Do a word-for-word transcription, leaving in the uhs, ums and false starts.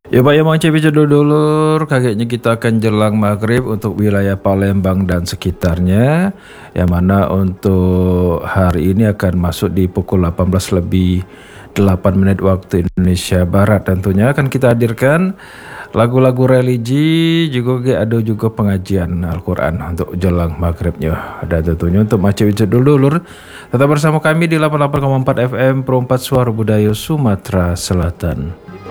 Ya Pak, ya mau cek dulur, kagetnya kita akan jelang maghrib untuk wilayah Palembang dan sekitarnya, yang mana untuk hari ini akan masuk di pukul delapan belas lebih delapan menit waktu Indonesia Barat. Tentunya akan kita hadirkan lagu-lagu religi, juga ada juga pengajian Al-Quran untuk jelang maghribnya. Dan tentunya untuk macam itu dulur, tetap bersama kami di delapan puluh delapan koma empat F M Perempat Suara Budaya Sumatera Selatan.